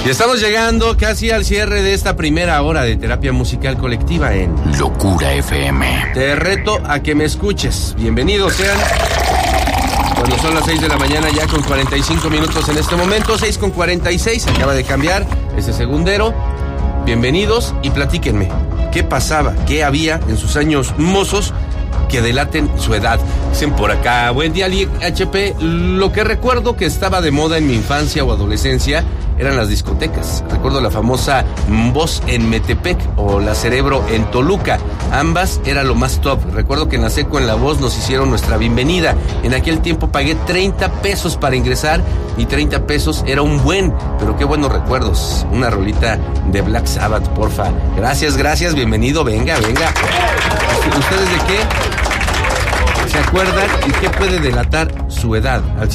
Y estamos llegando casi al cierre de esta primera hora de terapia musical colectiva en Locura FM. Te reto a que me escuches. Bienvenidos sean. Cuando son las 6 de la mañana, ya con 45 minutos en este momento, 6:46, acaba de cambiar ese segundero. Bienvenidos y platíquenme. ¿Qué pasaba? ¿Qué había en sus años mozos que delaten su edad? Dicen por acá, buen día, HP. Lo que recuerdo que estaba de moda en mi infancia o adolescencia eran las discotecas. Recuerdo la famosa Voz en Metepec o la Cerebro en Toluca. Ambas era lo más top. Recuerdo que en la Seco, en la Voz, nos hicieron nuestra bienvenida. En aquel tiempo pagué 30 pesos para ingresar y 30 pesos era un buen, pero qué buenos recuerdos. Una rolita de Black Sabbath, porfa. Gracias, bienvenido, venga. ¿Ustedes de qué se acuerdan y qué puede delatar su edad? Al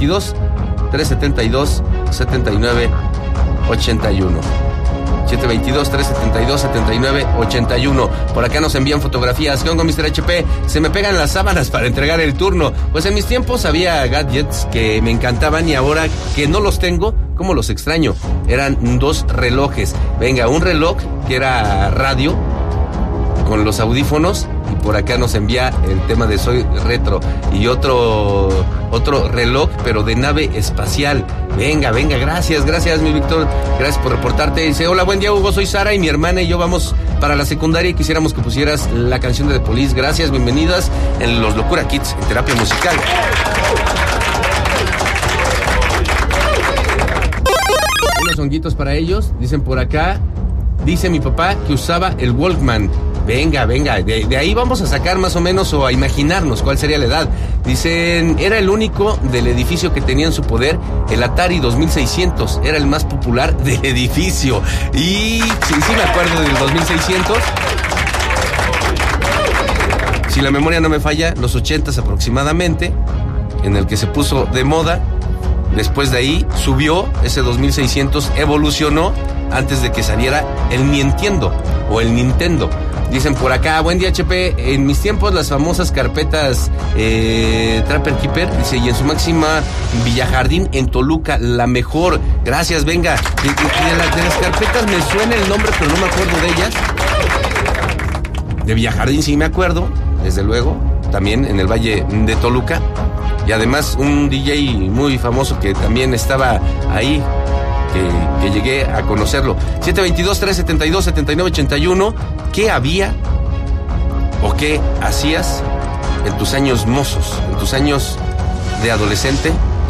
722-372-7981. 722-372-7981. Por acá nos envían fotografías. ¿Qué onda, Mr. HP? Se me pegan las sábanas para entregar el turno. Pues en mis tiempos había gadgets que me encantaban y ahora que no los tengo, ¿cómo los extraño? Eran 2 relojes. Venga, un reloj que era radio con los audífonos, y por acá nos envía el tema de Soy Retro, y otro reloj, pero de nave espacial. Venga, gracias mi Víctor, gracias por reportarte. Dice, hola, buen día, Hugo, soy Sara y mi hermana y yo vamos para la secundaria y quisiéramos que pusieras la canción de The Police. Gracias, bienvenidas en los Locura Kids, en terapia musical. Unos honguitos para ellos, dicen por acá. Dice mi papá que usaba el Walkman. Venga, de ahí vamos a sacar más o menos o a imaginarnos cuál sería la edad. Dicen, era el único del edificio que tenía en su poder el Atari 2600, era el más popular del edificio. Y sí me acuerdo del 2600. Si la memoria no me falla, los 80s aproximadamente, en el que se puso de moda. Después de ahí subió, ese 2600 evolucionó antes de que saliera el Nintendo o el Nintendo. Dicen por acá, buen día, HP. En mis tiempos las famosas carpetas Trapper Keeper, dice, y en su máxima Villajardín en Toluca, la mejor. Gracias, venga. De las carpetas me suena el nombre, pero no me acuerdo de ellas. De Villajardín sí me acuerdo, desde luego, también en el Valle de Toluca. Y además un DJ muy famoso que también estaba ahí, que llegué a conocerlo. 722-372-7981. ¿Qué había o qué hacías en tus años mozos, en tus años de adolescente?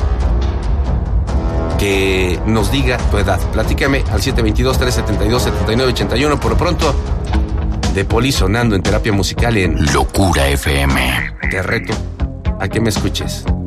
Que nos diga tu edad. Platícame al 722-372-7981. Por lo pronto, The Police sonando en terapia musical en Locura FM. Te reto a que me escuches.